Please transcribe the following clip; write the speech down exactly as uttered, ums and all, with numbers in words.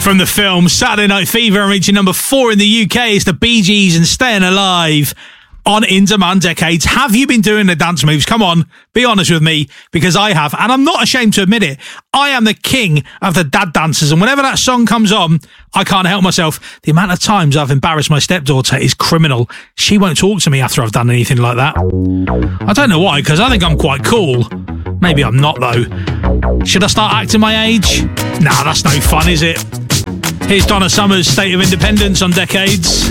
From the film Saturday Night Fever, reaching number four in the U K, is the Bee Gees and Staying Alive on In Demand Decades. Have you been doing the dance moves? Come on, be honest with me, because I have, and I'm not ashamed to admit it. I am the king of the dad dancers, and whenever that song comes on, I can't help myself. The amount of times I've embarrassed my stepdaughter is criminal. She won't talk to me after I've done anything like that. I don't know why, because I think I'm quite cool. Maybe I'm not, though. Should I start acting my age? Nah, that's no fun, is it? Here's Donna Summer's State of Independence on Decades.